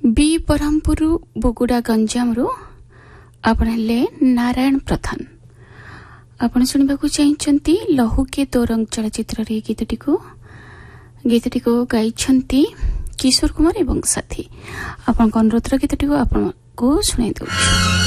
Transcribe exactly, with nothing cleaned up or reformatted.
B Brahmapur बोगुड़ा Ganjam रु आपण हेले नारायण प्रधान आपण सुनिबाकू चाहिंचंती लहू के दो रंग चलचित्र रे गीतटी को गीतटी को गाइछंती किशोर कुमार एवं साथी आपण अनुरोध गीतटी को आपण को सुनाई दउ।